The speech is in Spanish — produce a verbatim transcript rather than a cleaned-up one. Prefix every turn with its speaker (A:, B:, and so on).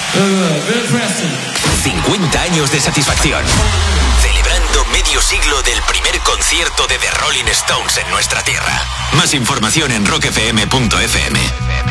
A: cincuenta años de satisfacción. Celebrando medio siglo del primer concierto de The Rolling Stones en nuestra tierra. Más información en rock f m punto f m.